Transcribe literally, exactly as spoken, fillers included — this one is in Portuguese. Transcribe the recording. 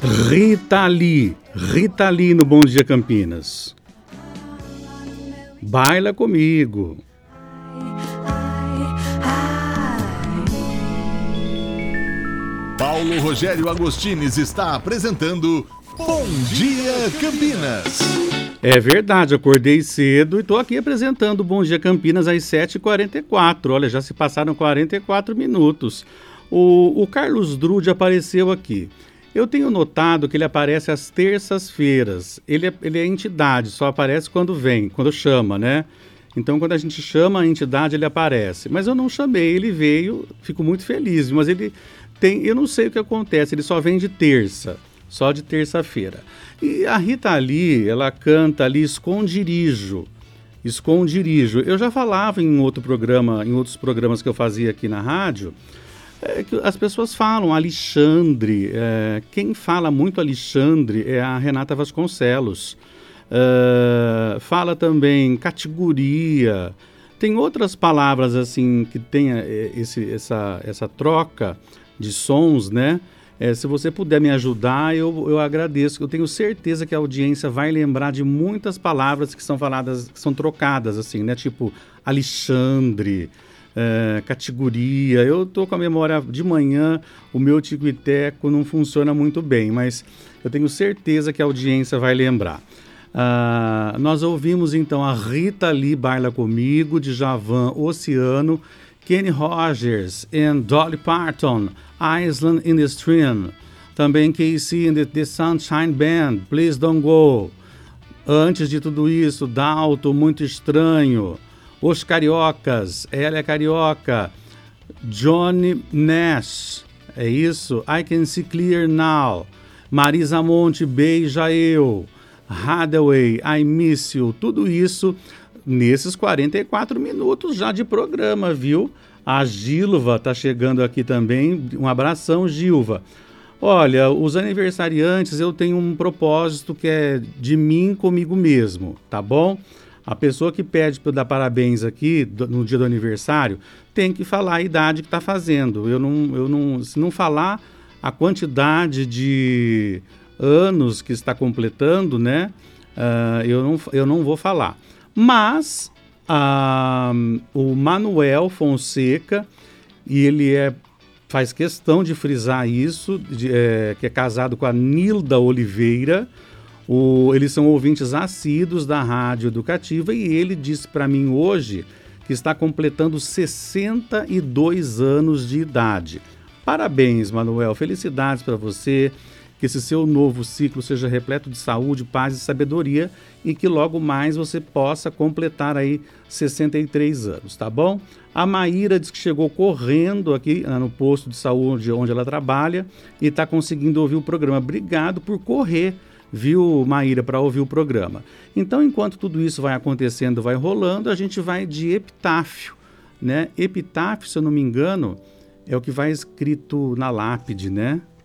Rita Lee, Rita Lee no Bom Dia Campinas. Baila comigo. Paulo Rogério Agostines está apresentando Bom Dia Campinas. É verdade, acordei cedo e estou aqui apresentando o Bom Dia Campinas às sete e quarenta e quatro. Olha, já se passaram quarenta e quatro minutos. O, o Carlos Drude apareceu aqui. Eu tenho notado que ele aparece às terças-feiras. Ele é, ele é entidade, só aparece quando vem, quando chama, né? Então, quando a gente chama a entidade, ele aparece. Mas eu não chamei, ele veio, fico muito feliz. Mas ele tem, eu não sei o que acontece, ele só vem de terça, só de terça-feira. E a Rita Lee, ela canta ali Esconderijo. Esconderijo. Eu já falava em outro programa, em outros programas que eu fazia aqui na rádio, é que as pessoas falam Alexandre. É, quem fala muito Alexandre é a Renata Vasconcelos. É, fala também categoria. Tem outras palavras assim que tem esse, essa, essa troca de sons, né? É, se você puder me ajudar, eu, eu agradeço. Eu tenho certeza que a audiência vai lembrar de muitas palavras que são faladas, que são trocadas, assim, né? Tipo Alexandre, é, categoria. Eu tô com a memória de manhã, o meu tico e teco não funciona muito bem, mas eu tenho certeza que a audiência vai lembrar. Uh, nós ouvimos então a Rita Lee Baila Comigo, de Javan Oceano, Kenny Rogers e Dolly Parton, Island in the Stream. Também K C and the, the Sunshine Band, Please Don't Go. Antes de tudo isso, Dalton, Muito Estranho. Os Cariocas, Ela é Carioca. Johnny Nash, é isso? I Can See Clear Now. Marisa Monte, Beija Eu. Hathaway, I Miss You. Tudo isso nesses quarenta e quatro minutos já de programa, viu? A Gilva tá chegando aqui também. Um abração, Gilva. Olha, os aniversariantes, eu tenho um propósito que é de mim comigo mesmo, tá bom? A pessoa que pede para eu dar parabéns aqui no dia do aniversário tem que falar a idade que tá fazendo. Eu não, eu não, se não falar a quantidade de anos que está completando, né? Uh, eu, não, eu não vou falar. Mas uh, o Manuel Fonseca, e ele é, faz questão de frisar isso, de, é, que é casado com a Nilda Oliveira. O, eles são ouvintes assíduos da Rádio Educativa e ele disse para mim hoje que está completando sessenta e dois anos de idade. Parabéns, Manuel. Felicidades para você. Que esse seu novo ciclo seja repleto de saúde, paz e sabedoria e que logo mais você possa completar aí sessenta e três anos, tá bom? A Maíra diz que chegou correndo aqui no posto de saúde onde ela trabalha e está conseguindo ouvir o programa. Obrigado por correr, viu, Maíra, para ouvir o programa. Então, enquanto tudo isso vai acontecendo, vai rolando, a gente vai de epitáfio, né? Epitáfio, se eu não me engano, é o que vai escrito na lápide, né?